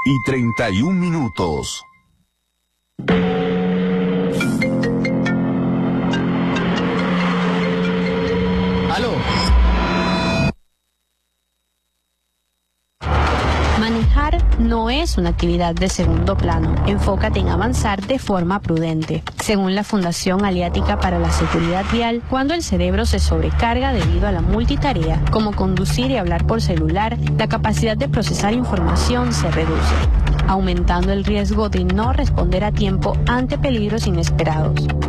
8:31. ¡Aló! Manejar no es una actividad de segundo plano. Enfócate en avanzar de forma prudente. Según la Fundación Aliática para la Seguridad Vial, cuando el cerebro se sobrecarga debido a la multitarea, como conducir y hablar por celular, la capacidad de procesar información se reduce, aumentando el riesgo de no responder a tiempo ante peligros inesperados.